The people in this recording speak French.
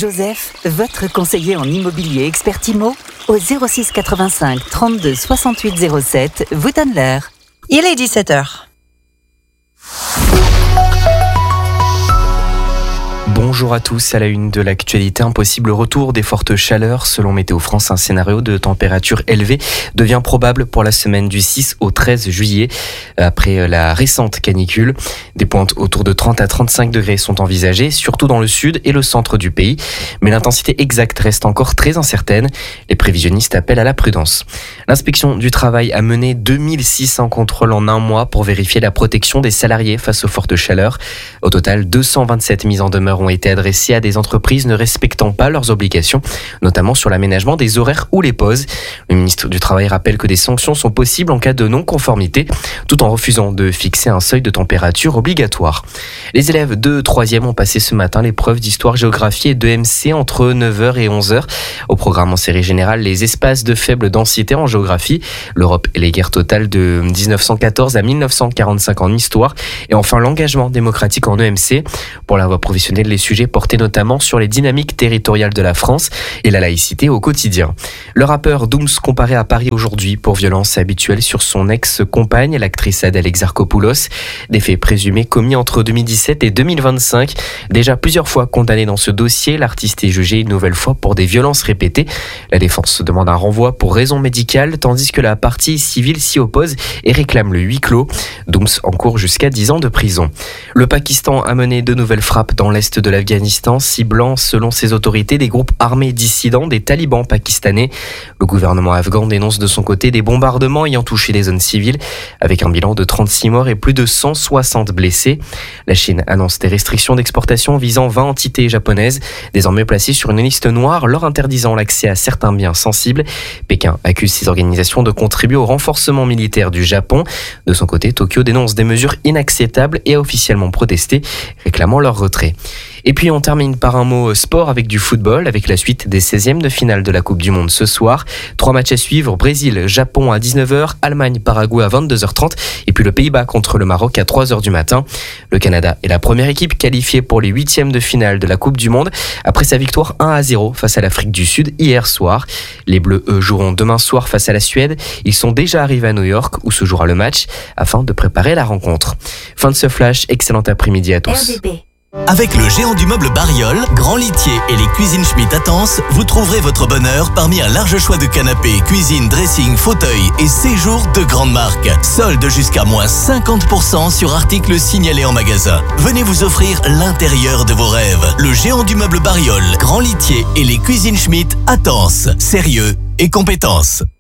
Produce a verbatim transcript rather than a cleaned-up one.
Joseph, votre conseiller en immobilier expert IMO, au zéro six quatre-vingt-cinq trente-deux soixante-huit zéro sept, vous donne l'heure. Il est dix-sept heures. Bonjour à tous, à la une de l'actualité, un possible retour des fortes chaleurs. Selon Météo France, un scénario de température élevée devient probable pour la semaine du six au treize juillet. Après la récente canicule, des pointes autour de trente à trente-cinq degrés sont envisagées, surtout dans le sud et le centre du pays. Mais l'intensité exacte reste encore très incertaine. Les prévisionnistes appellent à la prudence. L'inspection du travail a mené deux mille six cents contrôles en un mois pour vérifier la protection des salariés face aux fortes chaleurs. Au total, deux cent vingt-sept mises en demeure ont été adressées à des entreprises ne respectant pas leurs obligations, notamment sur l'aménagement des horaires ou les pauses. Le ministre du Travail rappelle que des sanctions sont possibles en cas de non-conformité, tout en refusant de fixer un seuil de température obligatoire. Les élèves de troisième ont passé ce matin l'épreuve d'histoire, géographie et de M C entre neuf heures et onze heures. Au programme en série générale, les espaces de faible densité en géographie, l'Europe et les guerres totales de dix-neuf cent quatorze à mille neuf cent quarante-cinq en histoire, et enfin l'engagement démocratique en E M C. Pour la voie professionnelle, les sujets portaient notamment sur les dynamiques territoriales de la France et la laïcité au quotidien. Le rappeur Dooms comparé à Paris aujourd'hui pour violences habituelles sur son ex-compagne, l'actrice Adèle Exarchopoulos. Des faits présumés commis entre deux mille dix-sept et deux mille vingt-cinq. Déjà plusieurs fois condamné dans ce dossier, l'artiste est jugé une nouvelle fois pour des violences répétées. La défense demande un renvoi pour raison médicale, tandis que la partie civile s'y oppose et réclame le huis clos. Dooms encourt jusqu'à dix ans de prison. Le Pakistan a mené de nouvelles frappes dans l'est de l'Afghanistan, ciblant selon ses autorités des groupes armés dissidents des talibans pakistanais. Le gouvernement afghan dénonce de son côté des bombardements ayant touché des zones civiles, avec un bilan de trente-six morts et plus de cent soixante blessés. La Chine annonce des restrictions d'exportation visant vingt entités japonaises, désormais placées sur une liste noire, leur interdisant l'accès à certains biens sensibles. Pékin accuse ces organisations de contribuer au renforcement militaire du Japon. De son côté, Tokyo dénonce des mesures inacceptables et a officiellement protesté, réclamant leur retrait. Et puis on termine par un mot sport avec du football, avec la suite des seizièmes de finale de la Coupe du Monde ce soir. Trois matchs à suivre, Brésil, Japon à dix-neuf heures, Allemagne, Paraguay à vingt-deux heures trente et puis le Pays-Bas contre le Maroc à trois heures du matin. Le Canada est la première équipe qualifiée pour les huitièmes de finale de la Coupe du Monde après sa victoire un à zéro face à l'Afrique du Sud hier soir. Les Bleus, eux, joueront demain soir face à la Suède. Ils sont déjà arrivés à New York où se jouera le match afin de préparer la rencontre. Fin de ce flash, excellent après-midi à tous. R D P. Avec le géant du meuble Bariol, Grand Litier et les cuisines Schmitt à Tence, vous trouverez votre bonheur parmi un large choix de canapés, cuisine, dressing, fauteuils et séjours de grandes marques. Solde jusqu'à moins cinquante pour cent sur articles signalés en magasin. Venez vous offrir l'intérieur de vos rêves. Le géant du meuble Bariol, Grand Litier et les cuisines Schmitt à Tence. Sérieux et compétence.